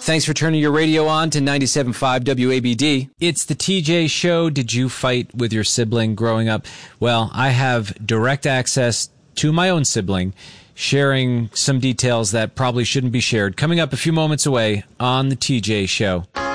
Thanks for turning your radio on to 97.5 WABD. It's the TJ Show. Did you fight with your sibling growing up? Well, I have direct access to my own sibling, sharing some details that probably shouldn't be shared. Coming up a few moments away on the TJ Show.